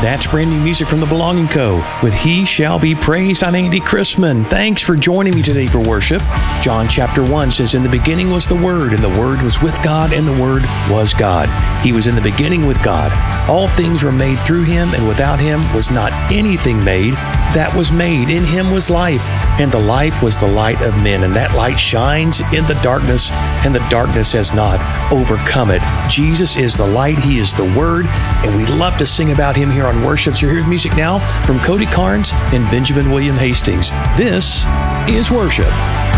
That's brand new music from The Belonging Co. with He Shall Be Praised. I'm Andy Chrisman. Thanks for joining me today for worship. John chapter 1 says, "In the beginning was the Word, and the Word was with God, and the Word was God. He was in the beginning with God. All things were made through Him, and without Him was not anything made that was made. In Him was life, and the life was the light of men. And that light shines in the darkness, and the darkness has not overcome it." Jesus is the light. He is the Word, and we love to sing about Him here on Worship. So here's music now from Cody Carnes and Benjamin William Hastings. This is Worship.